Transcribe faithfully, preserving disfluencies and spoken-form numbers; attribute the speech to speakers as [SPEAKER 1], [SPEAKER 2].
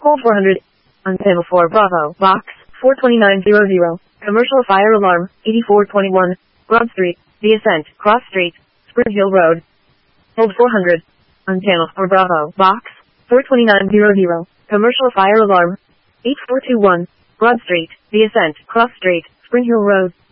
[SPEAKER 1] Hold four hundred. On panel four Bravo, box, four twenty-nine hundred. Commercial fire alarm, eighty-four twenty-one. Broad Street, The Ascent, Cross Street, Spring Hill Road. Hold four hundred. On panel four Bravo, box, four twenty-nine hundred. Commercial fire alarm, eight four two one. Broad Street, The Ascent, Cross Street, Spring Hill Road.